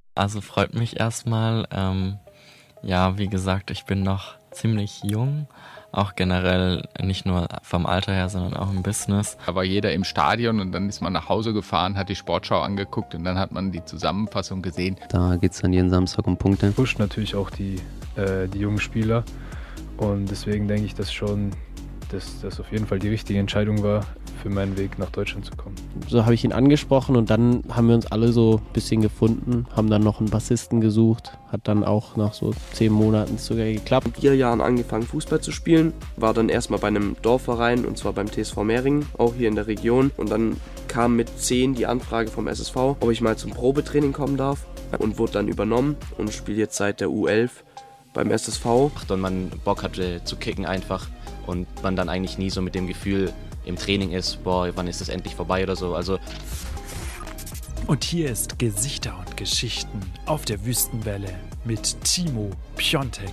Also freut mich erstmal. Ja, wie gesagt, ich bin noch ziemlich jung, auch generell nicht nur vom Alter her, sondern auch im Business. Da war jeder im Stadion und dann ist man nach Hause gefahren, hat die Sportschau angeguckt und dann hat man die Zusammenfassung gesehen. Da geht es dann jeden Samstag um Punkte. Pusht natürlich auch die jungen Spieler und deswegen denke ich, dass das auf jeden Fall die richtige Entscheidung war, für meinen Weg nach Deutschland zu kommen. So habe ich ihn angesprochen und dann haben wir uns alle so ein bisschen gefunden, haben dann noch einen Bassisten gesucht, hat dann auch nach so 10 Monaten sogar geklappt. Mit 4 Jahren angefangen Fußball zu spielen, war dann erstmal bei einem Dorfverein und zwar beim TSV Mehringen, auch hier in der Region, und dann kam mit 10 die Anfrage vom SSV, ob ich mal zum Probetraining kommen darf, und wurde dann übernommen und spiele jetzt seit der U11 beim SSV. Und man Bock hatte zu kicken einfach und man dann eigentlich nie so mit dem Gefühl im Training ist, boah, wann ist es endlich vorbei oder so. Also und hier ist Gesichter und Geschichten auf der Wüstenwelle mit Timo Piontek.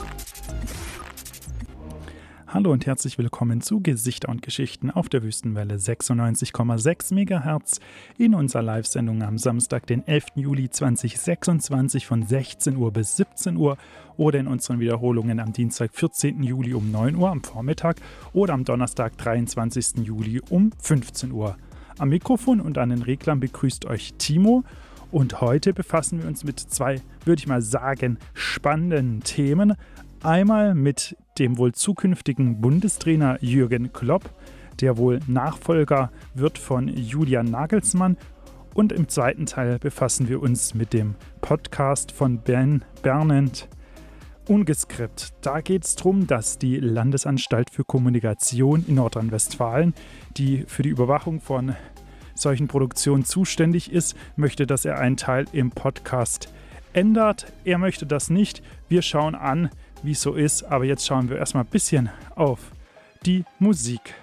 Hallo und herzlich willkommen zu Gesichter und Geschichten auf der Wüstenwelle 96,6 MHz in unserer Live-Sendung am Samstag, den 11. Juli 2026 von 16 Uhr bis 17 Uhr oder in unseren Wiederholungen am Dienstag, 14. Juli um 9 Uhr am Vormittag oder am Donnerstag, 23. Juli um 15 Uhr. Am Mikrofon und an den Reglern begrüßt euch Timo und heute befassen wir uns mit 2, würde ich mal sagen, spannenden Themen. Einmal mit dem wohl zukünftigen Bundestrainer Jürgen Klopp, der wohl Nachfolger wird von Julian Nagelsmann. Und im zweiten Teil befassen wir uns mit dem Podcast von Ben Bernand Ungeskript. Da geht es darum, dass die Landesanstalt für Kommunikation in Nordrhein-Westfalen, die für die Überwachung von solchen Produktionen zuständig ist, möchte, dass er einen Teil im Podcast ändert. Er möchte das nicht. Wir schauen an, wie es so ist. Aber jetzt schauen wir erstmal ein bisschen auf die Musik.